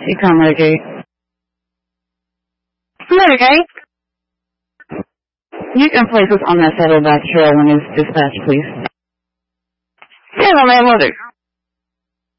You can't mitigate. Mitigate? You can place us on that saddleback trail when it's dispatched, please. Yeah, ma'am, will do.